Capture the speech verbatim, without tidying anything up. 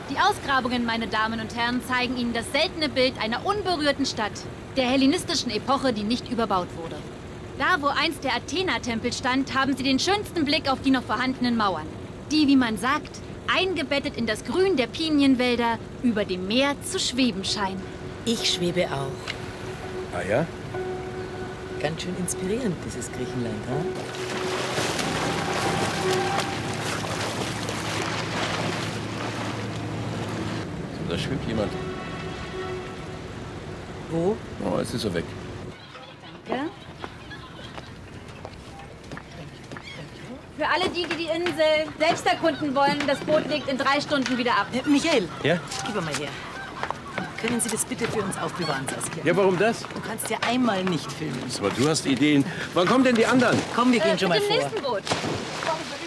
Die Ausgrabungen, meine Damen und Herren, zeigen Ihnen das seltene Bild einer unberührten Stadt, der hellenistischen Epoche, die nicht überbaut wurde. Da, wo einst der Athena-Tempel stand, haben Sie den schönsten Blick auf die noch vorhandenen Mauern, die, wie man sagt, eingebettet in das Grün der Pinienwälder über dem Meer zu schweben scheinen. Ich schwebe auch. Ah ja? Ganz schön inspirierend, dieses Griechenland, ha? Da schwimmt jemand. Wo? Oh, jetzt ist er weg. Danke. Für alle die, die die Insel selbst erkunden wollen, das Boot legt in drei Stunden wieder ab. Äh, Michael. Ja? Gib mal her. Können Sie das bitte für uns aufbewahren, Saskia? Ja, warum das? Du kannst ja einmal nicht filmen. Aber du hast Ideen. Wann kommen denn die anderen? Komm, wir gehen Äh, schon mal mit dem vor. nächsten Boot.